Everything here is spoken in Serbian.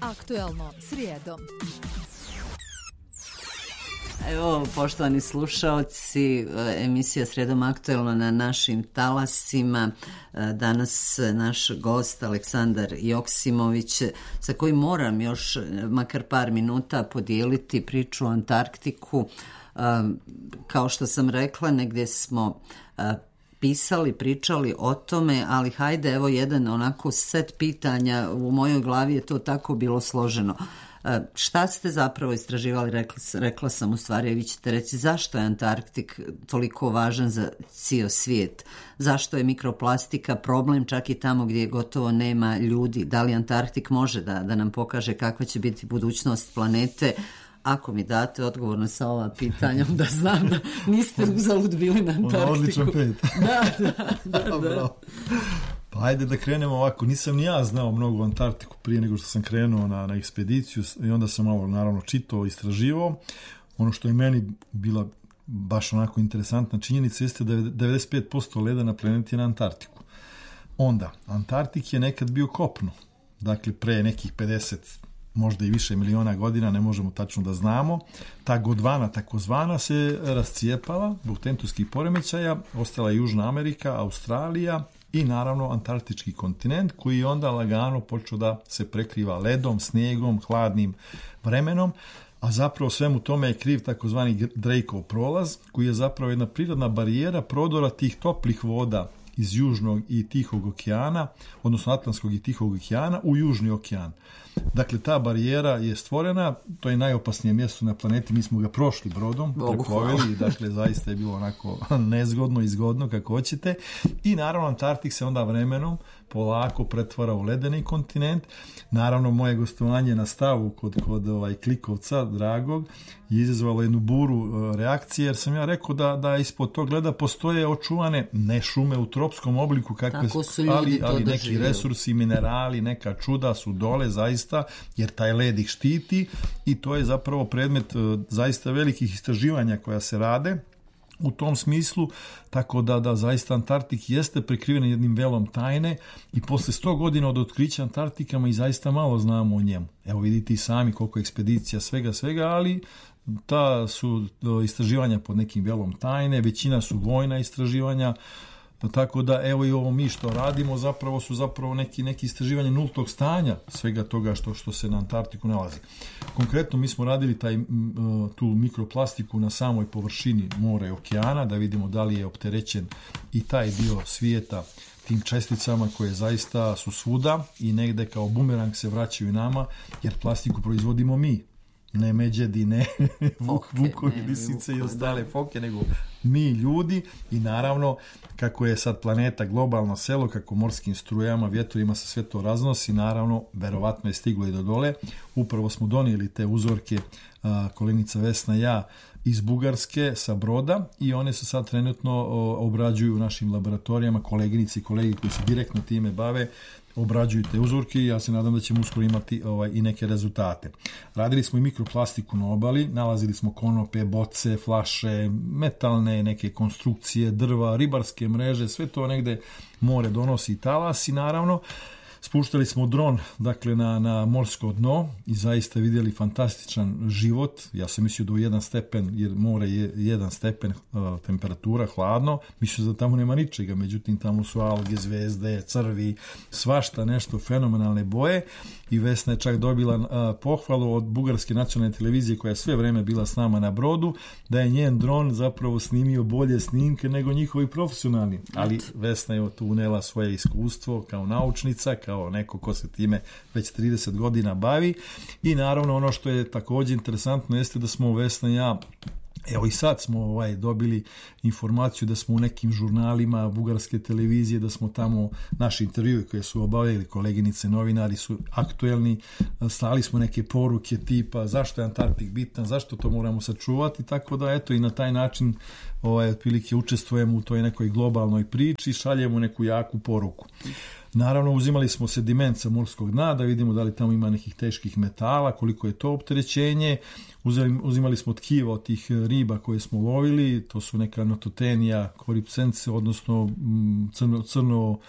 Aktuelno srijedom. Evo, poštovani slušaoci, emisija Srijedom aktuelno na našim talasima. Danas naš gost Aleksandar Joksimović, sa kojim moram još makar par minuta podijeliti priču o Antarktiku. Kao što sam rekla, negdje smo pisali, pričali o tome, ali hajde, evo jedan onako set pitanja, u mojoj glavi je to tako bilo složeno. Šta ste zapravo istraživali, rekla sam u stvari, vi ćete reći zašto je Antarktik toliko važan za cijel svijet, zašto je mikroplastika problem čak i tamo gdje gotovo nema ljudi, da li Antarktik može da nam pokaže kakva će biti budućnost planete. Ako mi date odgovor sa ova pitanja, da znam da niste uzalud bili na Antarktiku. Odličan pet. Da. Pa ajde da krenemo ovako. Nisam ni ja znao mnogo o Antarktiku prije nego što sam krenuo na ekspediciju i onda sam malo naravno čitao, istraživao. Ono što je meni bila baš onako interesantna činjenica jeste da je 95% leda na planeti je na Antarktiku. Onda, Antarktik je nekad bio kopno. Dakle, pre nekih 50 možda i više miliona godina, ne možemo tačno da znamo. Ta Gondwana takozvana se rascijepala zbog tektonskih poremećaja, ostala je Južna Amerika, Australija i naravno Antarktički kontinent koji je onda lagano počeo da se prekriva ledom, snijegom, hladnim vremenom, a zapravo svemu tome je kriv takozvani Drakeov prolaz koji je zapravo jedna prirodna barijera prodora tih toplih voda iz Južnog i Tihog okeana, odnosno Atlantskog i Tihog okeana u Južni okean. Dakle, ta barijera je stvorena, to je najopasnije mjesto na planeti, mi smo ga prošli brodom, preplovili i dakle, zaista je bilo onako nezgodno i zgodno, kako hoćete. I naravno, Antarktik se onda vremenom polako pretvara u ledeni kontinent. Naravno, moje gostovanje na stavu kod Klikovca, dragog, je izazvalo jednu buru reakcije, jer sam ja rekao da ispod tog leda postoje očuvane, ne šume u tropskom obliku, kakve, ali neki resursi, minerali, neka čuda su dole, zaista, jer taj led ih štiti i to je zapravo predmet zaista velikih istraživanja koja se rade u tom smislu, tako da zaista Antarktik jeste prekriven jednim velom tajne i posle 100 godina od otkrića Antarktika mi zaista malo znamo o njemu. Evo vidite i sami koliko ekspedicija svega, ali ta su istraživanja pod nekim velom tajne, većina su vojna istraživanja, tako da evo i ovo mi što radimo su neki istraživanje nultog stanja svega toga što se na Antarktiku nalazi. Konkretno mi smo radili tu mikroplastiku na samoj površini mora i okeana, da vidimo da li je opterećen i taj dio svijeta tim česticama koje zaista su svuda i negde kao bumerang se vraćaju nama, jer plastiku proizvodimo mi. Ne međedi, ne vukovi, lisice i ostale foke, nego mi ljudi i naravno kako je sad planeta globalno selo, kako morskim strujama, vjetrovima se sve to raznosi, naravno, verovatno je stiglo i do dole. Upravo smo donijeli te uzorke, koleginica Vesna i ja, iz Bugarske sa broda i one se sad trenutno obrađuju u našim laboratorijama, koleginici i kolegi koji se direktno time bave, obrađuju te uzorke i ja se nadam da ćemo uskoro imati i neke rezultate. Radili smo i mikroplastiku na obali, nalazili smo konope, boce, flaše, metalne neke konstrukcije, drva, ribarske mreže, sve to negde more donosi i talas i naravno spuštali smo dron na morsko dno i zaista vidjeli fantastičan život. Ja sam mislio da u 1 stepen, jer more je 1 stepen temperatura, hladno, mislio da tamo nema ničega, međutim tamo su alge, zvezde, crvi, svašta nešto, fenomenalne boje i Vesna je čak dobila pohvalu od Bugarske nacionalne televizije koja je sve vreme bila s nama na brodu, da je njen dron zapravo snimio bolje snimke nego njihovi profesionalni. Ali Vesna je tu unela svoje iskustvo kao naučnica, kao neko ko se time već 30 godina bavi i naravno ono što je također interesantno jeste da smo Vesna i ja, evo i sad smo dobili informaciju da smo u nekim žurnalima bugarske televizije, da smo tamo naši intervjui koje su obavili koleginice, novinari su aktuelni, slali smo neke poruke tipa zašto je Antarktik bitan, zašto to moramo sačuvati, tako da eto i na taj način otprilike učestvujemo u toj nekoj globalnoj priči i šaljemo neku jaku poruku. Naravno, uzimali smo sediment sa morskog dna da vidimo da li tamo ima nekih teških metala, koliko je to opterećenje. Uzimali smo tkiva od tih riba koje smo lovili, to su neka nototenija, koripsence, odnosno crno